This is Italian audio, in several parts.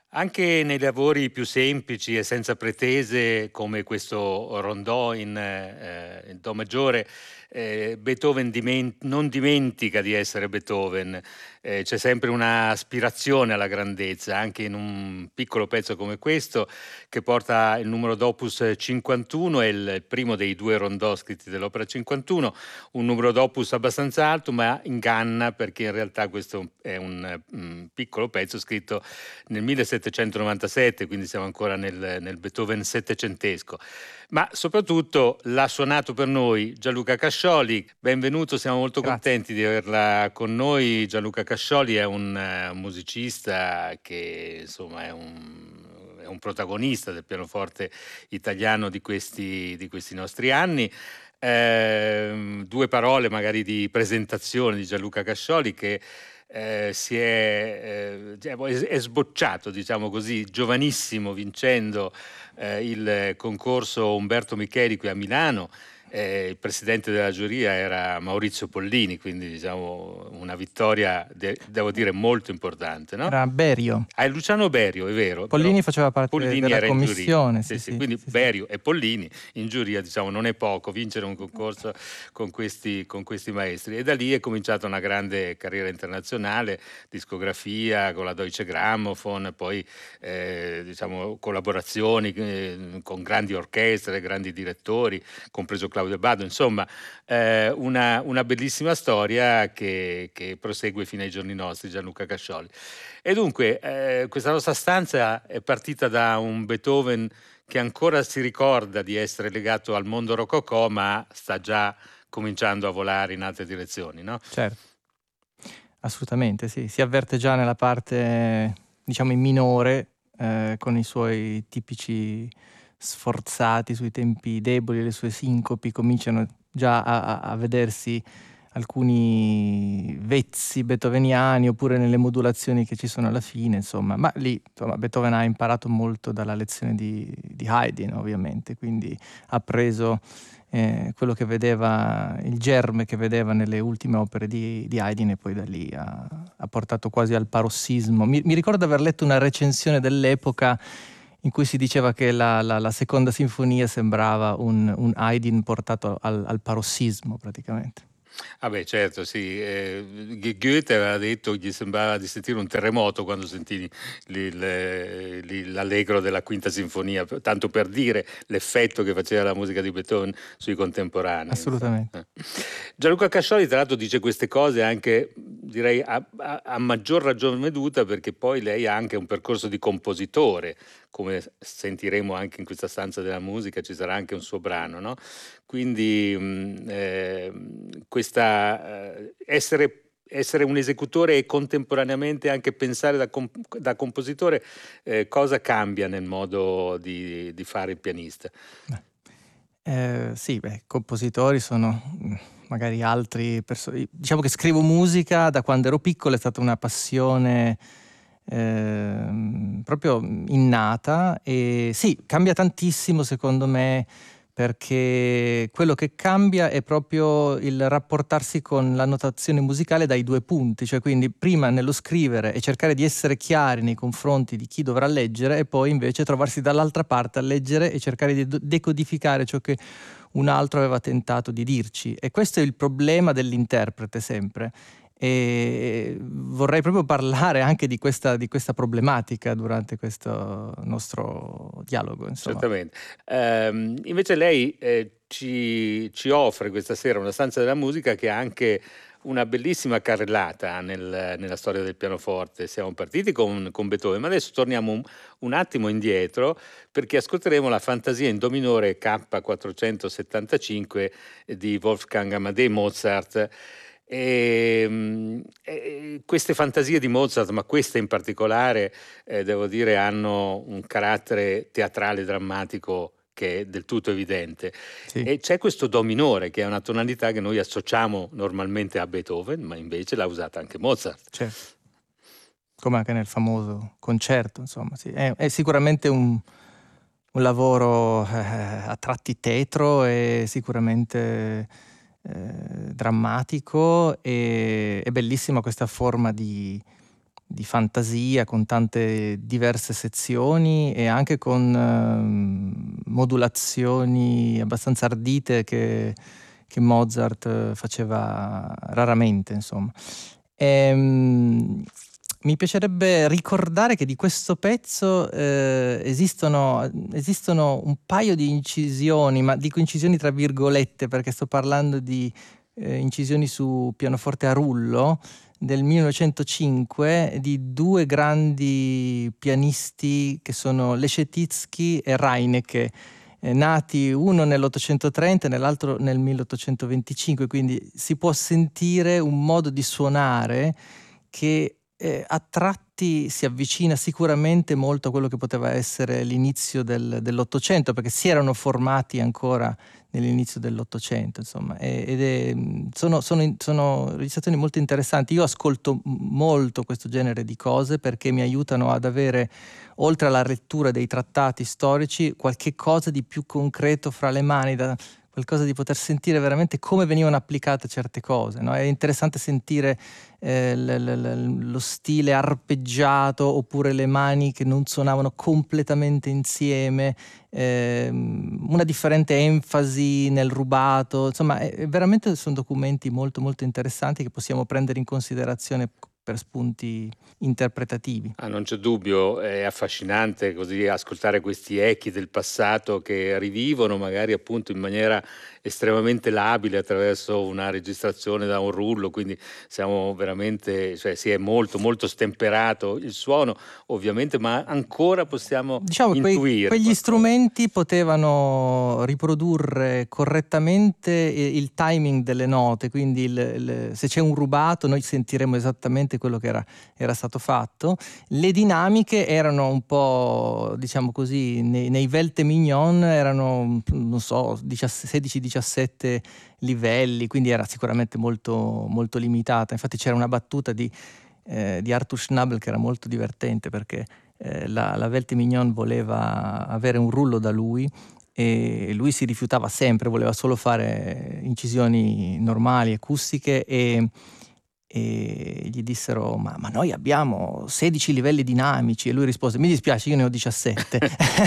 Anche nei lavori più semplici e senza pretese, come questo rondò in do maggiore, Beethoven non dimentica di essere Beethoven. C'è sempre un'aspirazione alla grandezza, anche in un piccolo pezzo come questo, che porta il numero d'opus 51, è il primo dei 2 rondò scritti dell'opera 51, un numero d'opus abbastanza alto, ma inganna perché in realtà questo è un piccolo pezzo scritto nel 1797, quindi siamo ancora nel Beethoven settecentesco. Ma soprattutto l'ha suonato per noi Gianluca Cascioli. Benvenuto, siamo molto Grazie. contenti di averla con noi. Gianluca Cascioli è un musicista che insomma è un protagonista del pianoforte italiano di questi nostri anni. 2 parole magari di presentazione di Gianluca Cascioli, che è sbocciato, diciamo così, giovanissimo, vincendo il concorso Umberto Micheli qui a Milano. Il presidente della giuria era Maurizio Pollini, quindi diciamo una vittoria, devo dire, molto importante, no? Era Berio. Ah, è Luciano Berio, è vero, però Pollini faceva parte Pollini della era in giuria. commissione, Sì, sì, sì, sì, quindi sì, sì. Berio e Pollini in giuria, diciamo, non è poco vincere un concorso con questi maestri. E da lì è cominciata una grande carriera internazionale, discografia con la Deutsche Grammophon, poi diciamo collaborazioni con grandi orchestre, grandi direttori, compreso Claudio Abbado, insomma una bellissima storia che prosegue fino ai giorni nostri, Gianluca Cascioli. E dunque questa nostra stanza è partita da un Beethoven che ancora si ricorda di essere legato al mondo rococò, ma sta già cominciando a volare in altre direzioni, no? Certo, assolutamente sì. Si avverte già nella parte, diciamo, in minore, con i suoi tipici sforzati sui tempi deboli, le sue sincopi, cominciano già a vedersi alcuni vezzi beethoveniani, oppure nelle modulazioni che ci sono alla fine, insomma. Ma lì, insomma, Beethoven ha imparato molto dalla lezione di Haydn, ovviamente, quindi ha preso quello che vedeva, il germe che vedeva nelle ultime opere di Haydn, e poi da lì ha portato quasi al parossismo. Mi ricordo aver letto una recensione dell'epoca in cui si diceva che la seconda sinfonia sembrava un Haydn portato al parossismo, praticamente. Ah beh, certo, sì. Goethe aveva detto che gli sembrava di sentire un terremoto quando sentì l'allegro della Quinta Sinfonia, tanto per dire l'effetto che faceva la musica di Beethoven sui contemporanei, insomma. Assolutamente. Gianluca Cascioli, tra l'altro, dice queste cose anche, direi, a maggior ragione veduta, perché poi lei ha anche un percorso di compositore, come sentiremo anche in questa stanza della musica, ci sarà anche un suo brano, no? Quindi essere un esecutore e contemporaneamente anche pensare da compositore, cosa cambia nel modo di fare il pianista? Sì, beh, compositori sono magari altri diciamo che scrivo musica da quando ero piccolo, è stata una passione proprio innata, e sì, cambia tantissimo secondo me, perché quello che cambia è proprio il rapportarsi con la notazione musicale dai 2 punti, cioè quindi prima nello scrivere e cercare di essere chiari nei confronti di chi dovrà leggere, e poi invece trovarsi dall'altra parte a leggere e cercare di decodificare ciò che un altro aveva tentato di dirci. E questo è il problema dell'interprete sempre. E vorrei proprio parlare anche di questa problematica durante questo nostro dialogo, insomma. Certamente. Invece lei ci offre questa sera una stanza della musica che ha anche una bellissima carrellata nella storia del pianoforte. Siamo partiti con Beethoven, ma adesso torniamo un attimo indietro, perché ascolteremo la fantasia in do minore K475 di Wolfgang Amadeus Mozart. Queste fantasie di Mozart, ma queste in particolare, devo dire, hanno un carattere teatrale drammatico che è del tutto evidente. Sì, E c'è questo do minore, che è una tonalità che noi associamo normalmente a Beethoven, ma invece l'ha usata anche Mozart. certo. Come anche nel famoso concerto, insomma, sì. È sicuramente un lavoro a tratti tetro, e sicuramente drammatico, e è bellissima questa forma di fantasia, con tante diverse sezioni e anche con modulazioni abbastanza ardite che Mozart faceva raramente, insomma. Mi piacerebbe ricordare che di questo pezzo esistono un paio di incisioni, ma dico incisioni tra virgolette perché sto parlando di incisioni su pianoforte a rullo del 1905 di due grandi pianisti che sono Leschetizky e Reinecke, nati uno nell'830 e nell'altro nel 1825, quindi si può sentire un modo di suonare che a tratti si avvicina sicuramente molto a quello che poteva essere l'inizio dell'Ottocento, perché si erano formati ancora nell'inizio dell'Ottocento, insomma, sono registrazioni molto interessanti. Io ascolto molto questo genere di cose perché mi aiutano ad avere, oltre alla lettura dei trattati storici, qualche cosa di più concreto fra le mani, qualcosa di poter sentire veramente come venivano applicate certe cose, no? È interessante sentire lo stile arpeggiato oppure le mani che non suonavano completamente insieme, una differente enfasi nel rubato, insomma veramente sono documenti molto molto interessanti che possiamo prendere in considerazione per spunti interpretativi. Non c'è dubbio, è affascinante così ascoltare questi echi del passato che rivivono magari appunto in maniera estremamente labile attraverso una registrazione da un rullo, quindi siamo veramente, cioè si è molto molto stemperato il suono ovviamente, ma ancora possiamo intuire quegli strumenti potevano riprodurre correttamente il timing delle note, quindi se c'è un rubato noi sentiremo esattamente quello che era stato fatto. Le dinamiche erano un po', diciamo così, nei Velte Mignon erano, non so, 16-17 livelli, quindi era sicuramente molto, molto limitata. Infatti c'era una battuta di Arthur Schnabel che era molto divertente perché la Velte Mignon voleva avere un rullo da lui e lui si rifiutava sempre, voleva solo fare incisioni normali, acustiche, e gli dissero ma noi abbiamo 16 livelli dinamici, e lui rispose mi dispiace, io ne ho 17.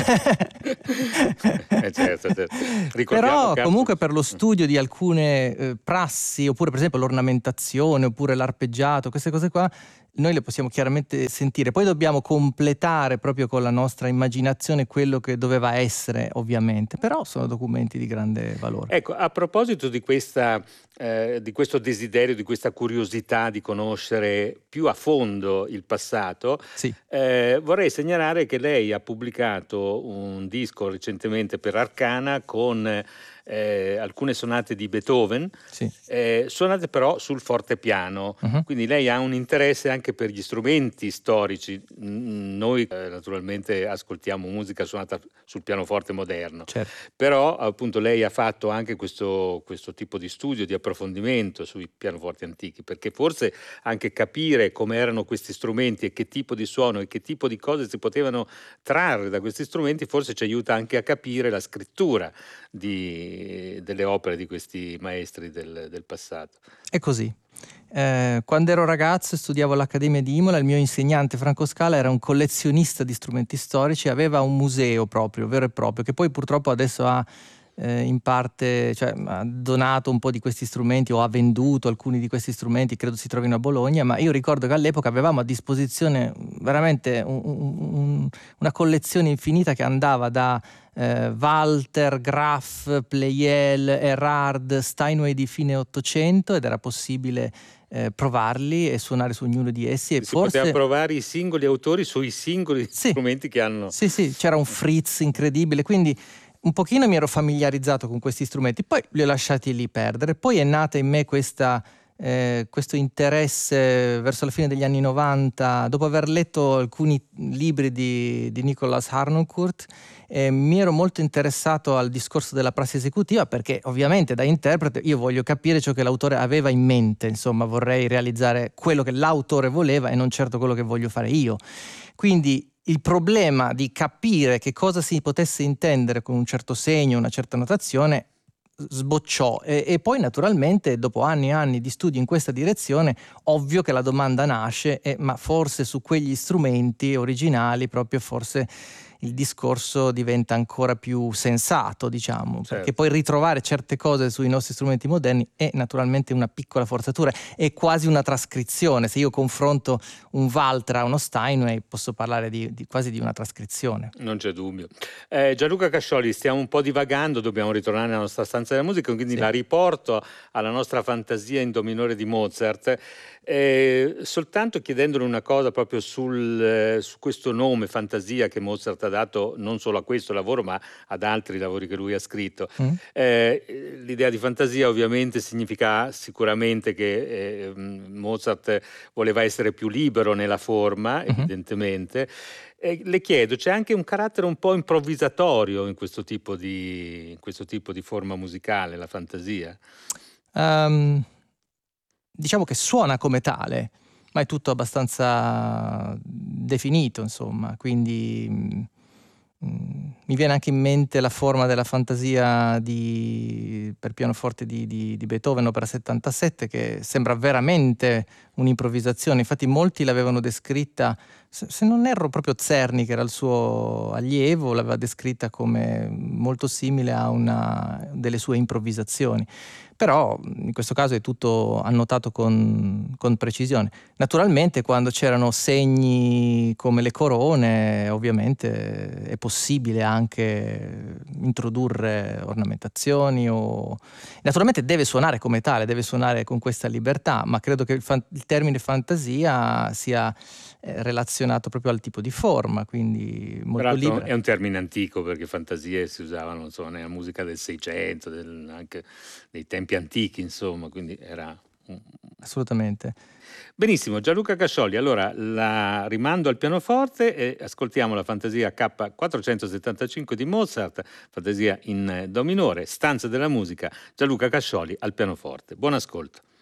certo. Però comunque per lo studio di alcune prassi, oppure per esempio l'ornamentazione oppure l'arpeggiato, queste cose qua noi le possiamo chiaramente sentire, poi dobbiamo completare proprio con la nostra immaginazione quello che doveva essere, ovviamente, però sono documenti di grande valore. Ecco, a proposito di questo desiderio, di questa curiosità di conoscere più a fondo il passato, sì. Vorrei segnalare che lei ha pubblicato un disco recentemente per Arcana con alcune sonate di Beethoven, sì. Suonate però sul fortepiano, quindi lei ha un interesse anche per gli strumenti storici. Noi naturalmente ascoltiamo musica suonata sul pianoforte moderno, certo. Però appunto lei ha fatto anche questo tipo di studio, di approfondimento sui pianoforti antichi, perché forse anche capire come erano questi strumenti e che tipo di suono e che tipo di cose si potevano trarre da questi strumenti forse ci aiuta anche a capire la scrittura delle opere di questi maestri del passato. È così. Quando ero ragazzo e studiavo all'Accademia di Imola, il mio insegnante Franco Scala era un collezionista di strumenti storici, aveva un museo proprio, vero e proprio, che poi purtroppo adesso ha in parte, cioè, ha donato un po' di questi strumenti o ha venduto alcuni di questi strumenti, credo si trovino a Bologna, ma io ricordo che all'epoca avevamo a disposizione veramente una collezione infinita che andava da Walter, Graf, Pleyel, Erhard, Steinway di fine 800, ed era possibile provarli e suonare su ognuno di essi, e si poteva provare i singoli autori sui singoli strumenti che hanno. Sì, c'era un Fritz incredibile, quindi un pochino mi ero familiarizzato con questi strumenti, poi li ho lasciati lì perdere. Poi è nata in me questo interesse verso la fine degli anni 90, dopo aver letto alcuni libri di Nicolas Harnoncourt. Mi ero molto interessato al discorso della prassi esecutiva, perché ovviamente da interprete io voglio capire ciò che l'autore aveva in mente, insomma vorrei realizzare quello che l'autore voleva e non certo quello che voglio fare io. Quindi il problema di capire che cosa si potesse intendere con un certo segno, una certa notazione, sbocciò e poi naturalmente dopo anni e anni di studi in questa direzione, ovvio che la domanda nasce, ma forse su quegli strumenti originali proprio forse il discorso diventa ancora più sensato, diciamo, perché Certo. poi ritrovare certe cose sui nostri strumenti moderni è naturalmente una piccola forzatura, è quasi una trascrizione. Se io confronto un Waltra a uno Steinway posso parlare quasi di una trascrizione. Non c'è dubbio. Gianluca Cascioli, stiamo un po' divagando, dobbiamo ritornare alla nostra stanza della musica, quindi Sì. la riporto alla nostra fantasia in do minore di Mozart, soltanto chiedendole una cosa proprio su questo nome fantasia che Mozart ha dato non solo a questo lavoro ma ad altri lavori che lui ha scritto. L'idea di fantasia ovviamente significa sicuramente che Mozart voleva essere più libero nella forma, evidentemente. Le chiedo, c'è anche un carattere un po' improvvisatorio in questo tipo di forma musicale, la fantasia? Diciamo che suona come tale, ma è tutto abbastanza definito, insomma, quindi mi viene anche in mente la forma della fantasia per pianoforte di Beethoven, opera 77, che sembra veramente un'improvvisazione. Infatti molti l'avevano descritta, se non erro proprio Czerny, che era il suo allievo, l'aveva descritta come molto simile a una delle sue improvvisazioni. Però in questo caso è tutto annotato con precisione. Naturalmente quando c'erano segni come le corone, ovviamente è possibile anche introdurre ornamentazioni naturalmente deve suonare come tale, deve suonare con questa libertà, ma credo che il termine fantasia sia relazionato proprio al tipo di forma, quindi molto Peraltro libera. è un termine antico perché fantasie si usavano insomma, nella musica del Seicento, anche nei tempi antichi, insomma, quindi era Assolutamente. Benissimo, Gianluca Cascioli, allora la rimando al pianoforte e ascoltiamo la fantasia K475 di Mozart, fantasia in do minore, stanza della musica, Gianluca Cascioli al pianoforte. Buon ascolto.